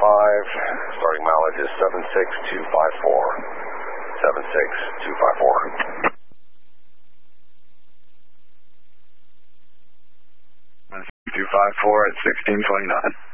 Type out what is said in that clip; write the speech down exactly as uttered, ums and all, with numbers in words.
five, starting mileage is seven six two five four. seven six two five four. two five four at sixteen twenty-nine.